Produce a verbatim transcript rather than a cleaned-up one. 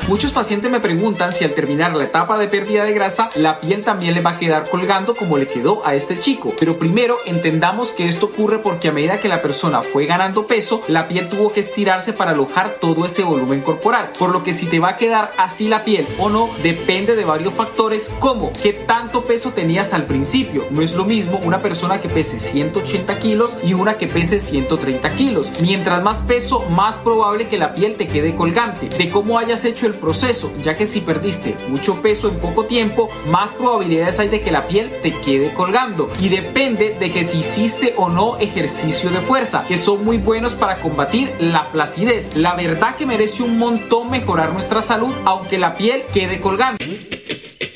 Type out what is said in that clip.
Muchos pacientes me preguntan si al terminar la etapa de pérdida de grasa, la piel también le va a quedar colgando como le quedó a este chico. Pero primero entendamos que esto ocurre porque a medida que la persona fue ganando peso, la piel tuvo que estirarse para alojar todo ese volumen corporal. Por lo que si te va a quedar así la piel o no, depende de varios factores, como qué tanto peso tenías al principio. No es lo mismo una persona que pese ciento ochenta kilos y una que pese ciento treinta kilos. Mientras más peso, más probable que la piel te quede colgante. De cómo hayas hecho el proceso, ya que si perdiste mucho peso en poco tiempo, más probabilidades hay de que la piel te quede colgando. Y depende de que si hiciste o no ejercicio de fuerza, que son muy buenos para combatir la flacidez. La verdad que merece un montón mejorar nuestra salud, aunque la piel quede colgante.